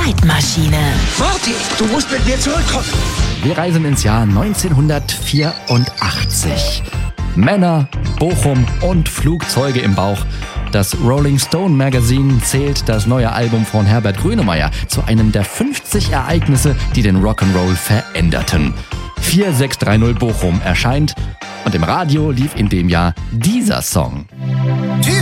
Zeitmaschine. Marty, du musst mit mir zurückkommen. Wir reisen ins Jahr 1984. Männer, Bochum und Flugzeuge im Bauch. Das Rolling Stone Magazine zählt das neue Album von Herbert Grönemeyer zu einem der 50 Ereignisse, die den Rock'n'Roll veränderten. 4630 Bochum erscheint und im Radio lief in dem Jahr dieser Song.